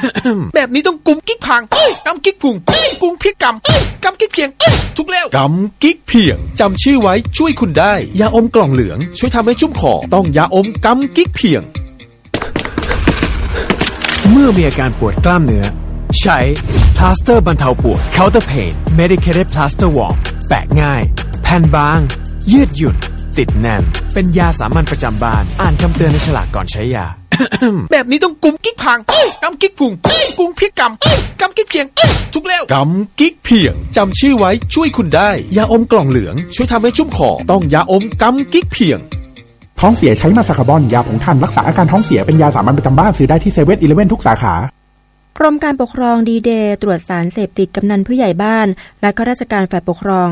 แบบนี้ต้องกุมกิ๊กพังกำกิ๊กพุงกุมพริกกำกิ๊กเพียงถูกแล้วกำกิ๊กเพียงจำชื่อไว้ช่วยคุณได้ยาอมกล่องเหลืองช่วยทำให้ชุ่มคอต้องยาอมกำกิ๊กเพียงเมื่อมีอาการปวดกล้ามเนื้อใช้พลาสเตอร์บรรเทาปวด Counter Pain Medicated Plaster Warm แปะง่ายแผ่นบางยืดหยุ่นติดแน่นเป็นยาสามัญประจำบ้านอ่านคำเตือนในฉลากก่อนใช้ยาแบบนี้ต้องกุมกิ๊กพังกำกิ๊กพุงกุมพริกกำกิ๊กเพียงถูกแล้วกำกิ๊กเพียงจำชื่อไว้ช่วยคุณได้ยาอมกล่องเหลืองช่วยทำให้ชุ่มคอต้องยาอมกำกิ๊กเพียงท้องเสียใช้มาซาคาบอนยาผงทันรักษาอาการท้องเสียเป็นยาสามัญประจำบ้านซื้อได้ที่7-Eleven ทุกสาขากรมการปกครองดีเดย์ตรวจสารเสพติดกำนันผู้ใหญ่บ้านและข้าราชการฝ่ายปกครอง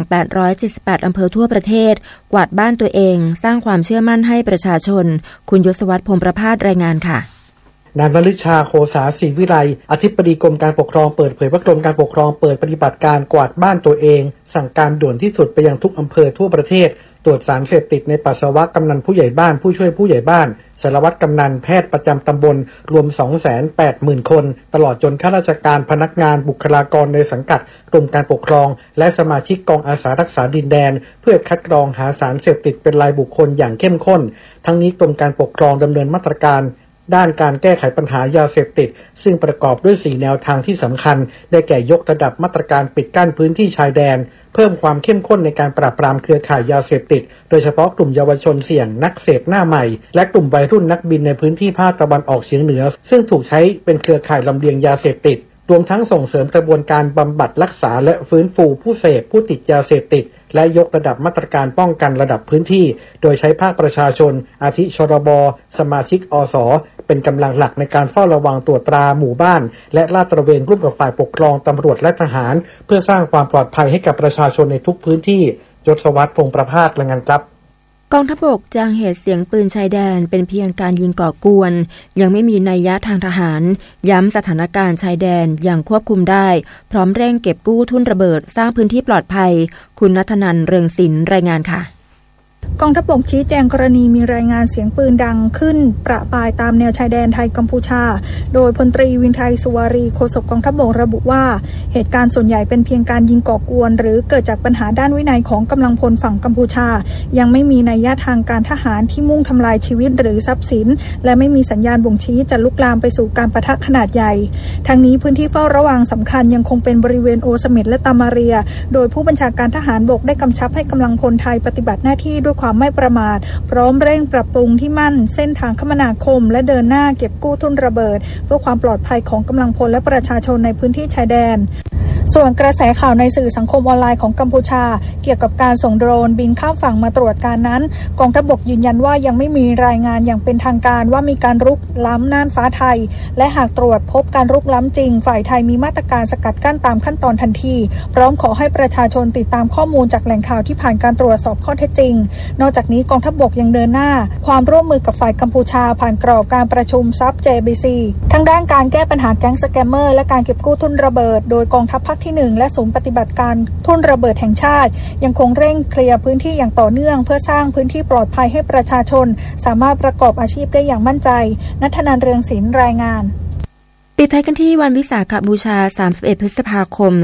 878อำเภอทั่วประเทศกวาดบ้านตัวเองสร้างความเชื่อมั่นให้ประชาชนคุณยศวัฒน์พงษ์ประภาสรายงานค่ะนายวฤชาโคสาศรีวิไลอธิบดีกรมการปกครองเปิดเผยว่ากรมการปกครองเปิดปฏิบัติการกวาดบ้านตัวเองสั่งการด่วนที่สุดไปยังทุกอำเภอทั่วประเทศตรวจสารเสพติดในปัสสาวะกำนันผู้ใหญ่บ้านผู้ช่วยผู้ใหญ่บ้านสารวัตรกำนันแพทย์ประจำตำบลรวม 280,000 คนตลอดจนข้าราชการพนักงานบุคลากรในสังกัดกรมการปกครองและสมาชิกกองอาสารักษาดินแดนเพื่อคัดกรองหาสารเสพติดเป็นรายบุคคลอย่างเข้มข้นทั้งนี้กรมการปกครองดำเนินมาตรการด้านการแก้ไขปัญหายาเสพติดซึ่งประกอบด้วย4แนวทางที่สำคัญได้แก่ยกระดับมาตรการปิดกั้นพื้นที่ชายแดนเพิ่มความเข้มข้นในการปราบปรามเครือข่ายยาเสพติดโดยเฉพาะกลุ่มเยาวชนเสี่ยงนักเสพหน้าใหม่และกลุ่มวัยรุ่นนักบินในพื้นที่ภาคตะวันออกเฉียงเหนือซึ่งถูกใช้เป็นเครือข่ายลำเลียงยาเสพติดรวมทั้งส่งเสริมกระบวนการบำบัดรักษาและฟื้นฟูผู้เสพผู้ติดยาเสพติดและยกระดับมาตรการป้องกันระดับพื้นที่โดยใช้ภาคประชาชนอาทิชรบสมาชิกอสเป็นกำลังหลักในการเฝ้าระวังตรวจตราหมู่บ้านและลาดตระเวนร่วมกับฝ่ายปกครองตำรวจและทหารเพื่อสร้างความปลอดภัยให้กับประชาชนในทุกพื้นที่ยศวัฒน์พงษ์ประภาสรายงานครับกองทัพบกแจ้งเหตุเสียงปืนชายแดนเป็นเพียงการยิงก่อกวนยังไม่มีนัยยะทางทหารย้ำสถานการณ์ชายแดนอย่างควบคุมได้พร้อมเร่งเก็บกู้ทุ่นระเบิดสร้างพื้นที่ปลอดภัยคุณณัฐนันท์เรืองศิลป์รายงานค่ะกองทัพบกชี้แจงกรณีมีรายงานเสียงปืนดังขึ้นประปรายตามแนวชายแดนไทยกัมพูชาโดยพลตรีวินไทยสุวารีโฆษกกองทัพบกระบุว่าเหตุการณ์ส่วนใหญ่เป็นเพียงการยิงก่อกวนหรือเกิดจากปัญหาด้านวินัยของกำลังพลฝั่งกัมพูชายังไม่มีนัยยะทางการทหารที่มุ่งทำลายชีวิตหรือทรัพย์สินและไม่มีสัญญาณบ่งชี้จะลุกลามไปสู่การปะทะขนาดใหญ่ทั้งนี้พื้นที่เฝ้าระวังสำคัญยังคงเป็นบริเวณโอเสเม็ดและตามาเรียโดยผู้บัญชาการทหารบกได้กำชับให้กำลังพลไทยปฏิบัติหน้าที่ด้วยความไม่ประมาทพร้อมเร่งปรับปรุงที่มั่นเส้นทางคมนาคมและเดินหน้าเก็บกู้ทุ่นระเบิดเพื่อความปลอดภัยของกำลังพลและประชาชนในพื้นที่ชายแดนส่วนกระแสข่าวในสื่อสังคมออนไลน์ของกัมพูชาเกี่ยวกับการส่งโดรนบินข้ามฝั่งมาตรวจการนั้นกองทัพบกยืนยันว่ายังไม่มีรายงานอย่างเป็นทางการว่ามีการรุกล้ำน่านฟ้าไทยและหากตรวจพบการรุกล้ำจริงฝ่ายไทยมีมาตรการสกัดกั้นตามขั้นตอนทันทีพร้อมขอให้ประชาชนติดตามข้อมูลจากแหล่งข่าวที่ผ่านการตรวจสอบข้อเท็จจริงนอกจากนี้กองทัพบกยังเดินหน้าความร่วมมือกับฝ่ายกัมพูชาผ่านกรอบการประชุมซับ JBC ทั้งด้านการแก้ปัญหาแก๊งสแกมเมอร์และการเก็บกู้ทุ่นระเบิดโดยกองทัพภาคที่1และศูนย์ปฏิบัติการทุ่นระเบิดแห่งชาติยังคงเร่งเคลียร์พื้นที่อย่างต่อเนื่องเพื่อสร้างพื้นที่ปลอดภัยให้ประชาชนสามารถประกอบอาชีพได้อย่างมั่นใจณัฐนันท์ เรืองศิลป์รายงานปิดท้ายกันที่วันวิสาขบูชา31พฤษภาคม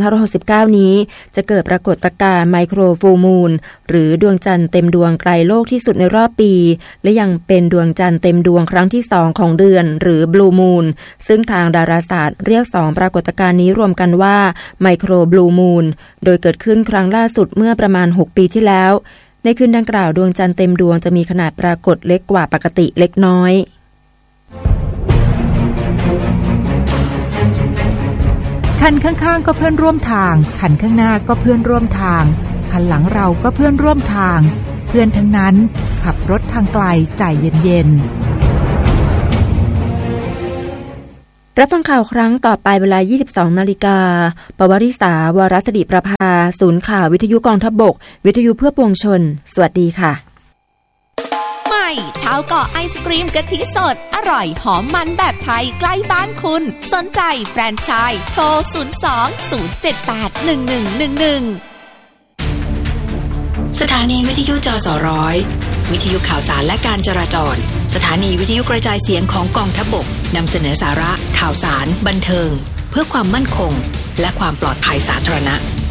2569นี้จะเกิดปรากฏการณ์ไมโครฟูลมูนหรือดวงจันทร์เต็มดวงไกลโลกที่สุดในรอบปีและยังเป็นดวงจันทร์เต็มดวงครั้งที่2ของเดือนหรือบลูมูนซึ่งทางดาราศาสตร์เรียก2ปรากฏการณ์นี้รวมกันว่าไมโครบลูมูนโดยเกิดขึ้นครั้งล่าสุดเมื่อประมาณ6ปีที่แล้วในคืนดังกล่าวดวงจันทร์เต็มดวงจะมีขนาดปรากฏเล็กกว่าปกติเล็กน้อยคันข้างๆก็เพื่อนร่วมทางคันข้างหน้าก็เพื่อนร่วมทางคันหลังเราก็เพื่อนร่วมทางเพื่อนทั้งนั้นขับรถทางไกลใจเย็นๆรับฟังข่าวครั้งต่อไปเวลา 22:00 น.ปวริษาวรศรีประภาศูนย์ข่าววิทยุกองทัพบกวิทยุเพื่อปวงชนสวัสดีค่ะชาวเกาะไอศกรีมกะทิสดอร่อยหอมมันแบบไทยใกล้บ้านคุณสนใจแฟรนไชส์โทร02-078-1111สถานีวิทยุจส.100วิทยุข่าวสารและการจราจรสถานีวิทยุกระจายเสียงของกองทัพบกนำเสนอสาระข่าวสารบันเทิงเพื่อความมั่นคงและความปลอดภัยสาธารณะ